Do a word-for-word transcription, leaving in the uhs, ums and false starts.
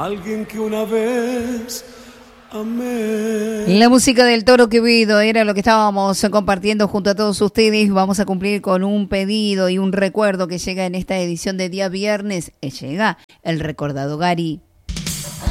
alguien que una vez amé. La música del Toro Quevedo era lo que estábamos compartiendo junto a todos ustedes. Vamos a cumplir con un pedido y un recuerdo que llega en esta edición de día viernes. Llega el recordado Gary.